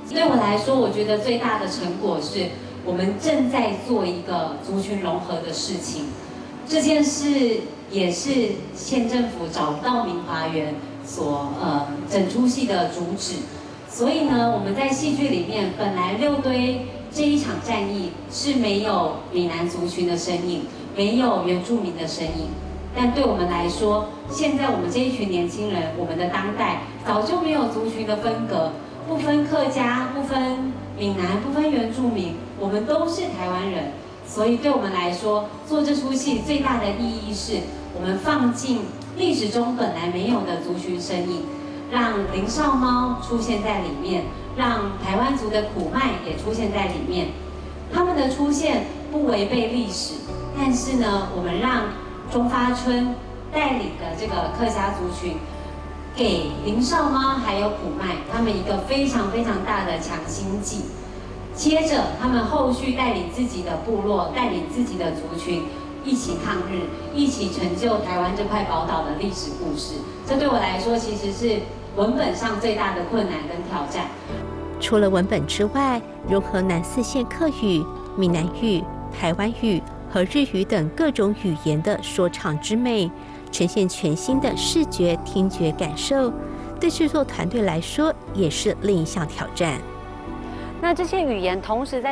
对我来说，我觉得最大的成果是我们正在做一个族群融合的事情。这件事也是县政府找到明华园整出戏的主旨。所以呢，我们在戏剧里面本来六堆这一场战役是没有闽南族群的身影，没有原住民的身影。但对我们来说，现在我们这一群年轻人，我们的当代早就没有族群的分隔，不分客家，不分闽南，不分原住民，我们都是台湾人。所以对我们来说，做这出戏最大的意义是，我们放进历史中本来没有的族群身影，让林少猫出现在里面，让台湾族的苦麦也出现在里面。他们的出现不违背历史，但是呢，我们让中发村带领的这个客家族群，给林少猫还有苦麦他们一个非常非常大的强心剂。接着，他们后续带领自己的部落，带领自己的族群，一起抗日，一起成就台湾这块宝岛的历史故事。这对我来说，其实是文本上最大的困难跟挑战。 除了文本之外，融合南四县客语、闽南语、台湾语和日语等各种语言的说唱之美，呈现全新的视觉、听觉感受，对制作团队来说也是另一项挑战。 那这些语言同时在